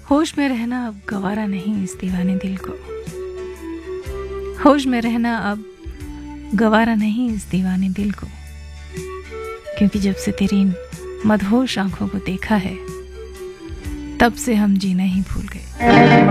होश में रहना अब गवारा नहीं इस दीवाने दिल को, होश में रहना अब गवारा नहीं इस दीवाने दिल को, क्योंकि जब से तेरी इन मदहोश आंखों को देखा है तब से हम जीना ही भूल गए।